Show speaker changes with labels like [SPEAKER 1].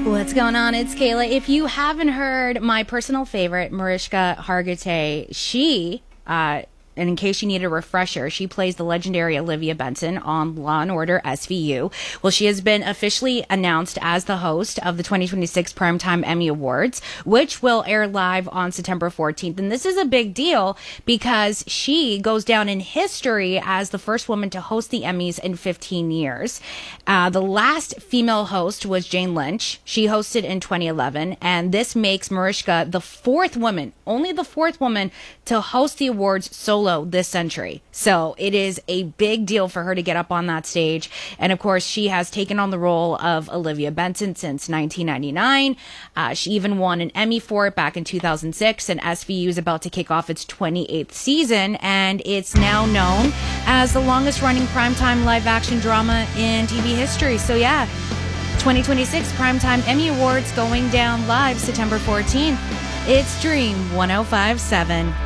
[SPEAKER 1] What's going on? It's Kayla. If you haven't heard my personal favorite, Mariska Hargitay, and in case you need a refresher, she plays the legendary Olivia Benson on Law & Order SVU. Well, she has been officially announced as the host of the 2026 Primetime Emmy Awards, which will air live on September 14th. And this is a big deal because she goes down in history as the first woman to host the Emmys in 15 years. The last female host was Jane Lynch. She hosted in 2011, and this makes Mariska the fourth woman, only the fourth woman, to host the awards solo this century. So it is a big deal for her to get up on that stage. And of course, she has taken on the role of Olivia Benson since 1999. She even won an Emmy for it back in 2006. And SVU is about to kick off its 28th season. And it's now known as the longest running primetime live action drama in TV history. So yeah, 2026 Primetime Emmy Awards going down live September 14th. It's Dream 105.7.